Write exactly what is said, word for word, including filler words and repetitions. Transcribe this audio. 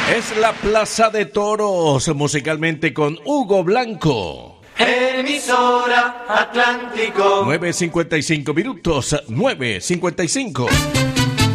Es la Plaza de Toros, musicalmente con Hugo Blanco. Emisora Atlántico. nueve cincuenta y cinco minutos, nueve cincuenta y cinco.